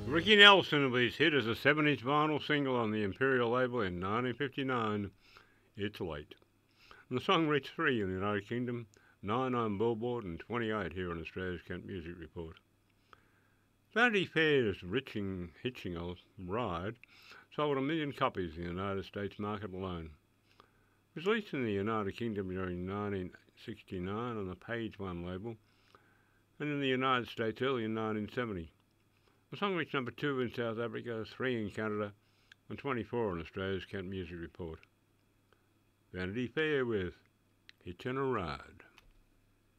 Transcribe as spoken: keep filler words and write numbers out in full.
Ricky Nelson with his hit as a seven-inch vinyl single on the Imperial label in nineteen fifty-nine, It's Late. And the song reached three in the United Kingdom, nine on Billboard and twenty-eight here on Australia's Kent Music Report. Vanity Fair's Riching Hitching a Ride sold a million copies in the United States market alone. It was released in the United Kingdom during nineteen sixty-nine on the Page One label, and in the United States early in nineteen seventy. The song reached number two in South Africa, three in Canada, and twenty-four on Australia's Kent Music Report. Vanity Fair with Hitchin' a Ride.